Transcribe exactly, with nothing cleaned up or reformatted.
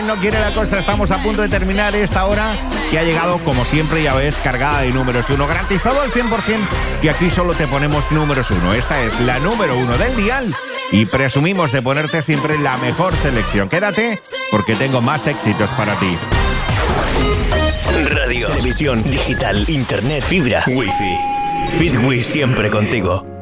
no quiere la cosa. Estamos a punto de terminar esta hora que ha llegado, como siempre, ya ves, cargada de números uno. Garantizado al cien por ciento que aquí solo te ponemos números uno. Esta es la número uno del dial y presumimos de ponerte siempre la mejor selección. Quédate porque tengo más éxitos para ti. Radio, televisión, digital, internet, fibra, wifi. FitWiz siempre contigo.